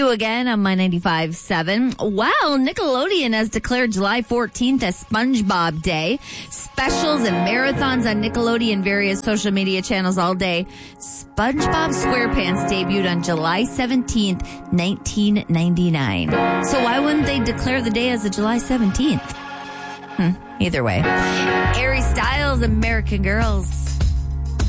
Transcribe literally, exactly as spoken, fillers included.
you again on My ninety-five point seven. Wow, Nickelodeon has declared July fourteenth as SpongeBob Day. Specials and marathons on Nickelodeon various social media channels all day. SpongeBob SquarePants debuted on July seventeenth, nineteen ninety-nine. So why wouldn't they declare the day as a July seventeenth? Hmm, either way. Harry Styles, American Girls.